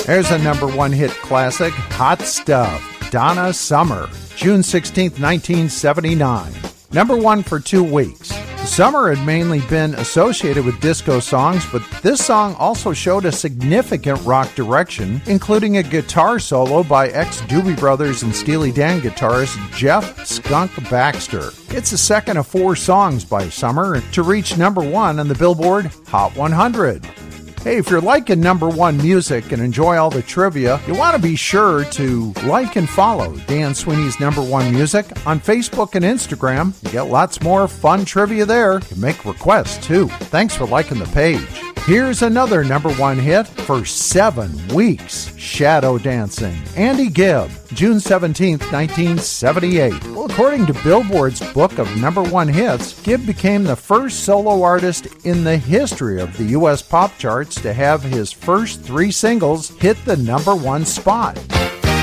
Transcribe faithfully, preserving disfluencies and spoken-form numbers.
There's a number one hit classic, Hot Stuff, Donna Summer, June sixteenth, nineteen seventy-nine. Number one for two weeks. Summer had mainly been associated with disco songs, but this song also showed a significant rock direction, including a guitar solo by ex-Doobie Brothers and Steely Dan guitarist Jeff Skunk Baxter. It's the second of four songs by Summer to reach number one on the Billboard Hot one hundred. Hey, if you're liking number one music and enjoy all the trivia, you want to be sure to like and follow Dan Sweeney's Number One Music on Facebook and Instagram. You get lots more fun trivia there. You can make requests, too. Thanks for liking the page. Here's another number one hit for seven weeks, Shadow Dancing, Andy Gibb, June seventeenth, nineteen seventy-eight. Well, according to Billboard's book of number one hits, Gibb became the first solo artist in the history of the U S pop charts to have his first three singles hit the number one spot.